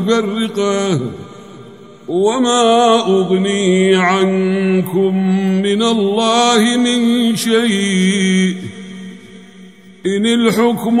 متفرقة وما أغني عنكم من الله من شيء إن الحكم